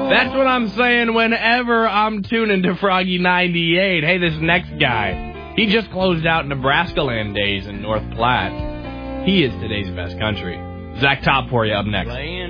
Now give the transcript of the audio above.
That's what I'm saying whenever I'm tuning to Froggy 98. Hey, this next guy, he just closed out Nebraska Land Days in North Platte. He is today's best country. Zach Top for you up next.